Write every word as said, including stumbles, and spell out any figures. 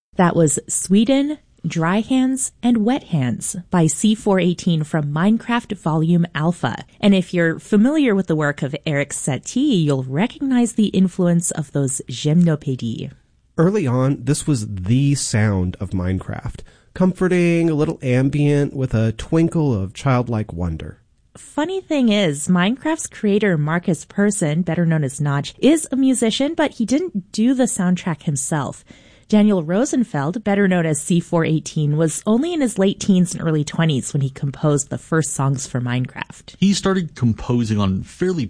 That was Sweden, Dry Hands, and Wet Hands by C four eighteen from Minecraft Volume Alpha. And if you're familiar with the work of Eric Satie, you'll recognize the influence of those gymnopédies. Early on, this was the sound of Minecraft, comforting, a little ambient, with a twinkle of childlike wonder. Funny thing is, Minecraft's creator Marcus Persson, better known as Notch, is a musician, but he didn't do the soundtrack himself. Daniel Rosenfeld, better known as C four eighteen, was only in his late teens and early twenties when he composed the first songs for Minecraft. He started composing on fairly